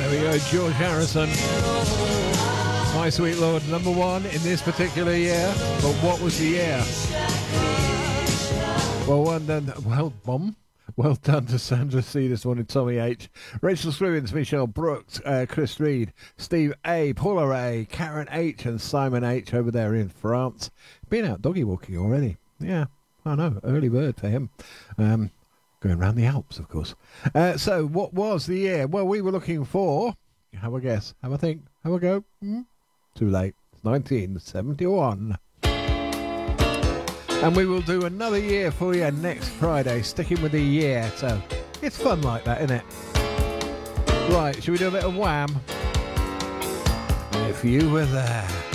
There we go, George Harrison. My Sweet Lord, number one in this particular year. But what was the year? Well done to Sandra C this morning, Tommy H, Rachel Scrivens, Michelle Brooks, Chris Reed, Steve A, Paula A, Karen H and Simon H over there in France. Been out doggy walking already. Yeah, I know, early bird for him. Going around the Alps, of course. So what was the year? Well, we were looking for, have a guess, have a think, have a go. Too late. It's 1971. And we will do another year for you next Friday, sticking with the year. So it's fun like that, isn't it? Right, should we do a bit of Wham? If you were there.